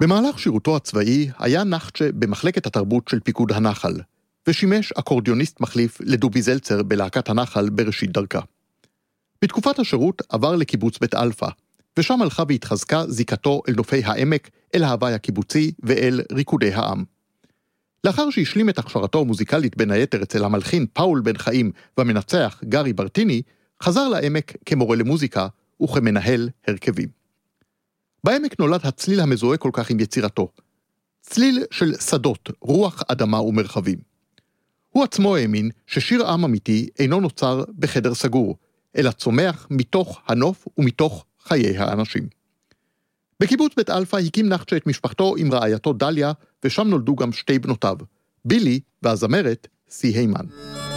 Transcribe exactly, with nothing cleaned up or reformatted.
במהלך שירותו הצבאי היה נחצ'ה במחלקת התרבות של פיקוד הנחל, ושימש אקורדיוניסט מחליף לדובי זלצר בלהקת הנחל בראשית דרכה. בתקופת השירות עבר לקיבוץ בית אלפא, ושם הלכה והתחזקה זיקתו אל נופי העמק, אל ההוואי הקיבוצי ואל ריקודי העם. לאחר שהשלים את הכשרתו המוזיקלית בין היתר אצל המלחין פאול בן חיים והמנצח גרי ברטיני, חזר לעמק כמורה למוזיקה וכמנהל הרכבים. בעמק נולד הצליל המזוהה כל כך עם יצירתו, צליל של שדות, רוח, אדמה ומרחבים. הוא עצמו האמין ששיר עם אמיתי אינו נוצר בחדר סגור, אלא צומח מתוך הנוף ומתוך חיי האנשים. בקיבוץ בית אלפא הקים נחצ'ה את משפחתו עם רעייתו דליה, ושם נולדו גם שתי בנותיו, בילי והזמרת סי היימן.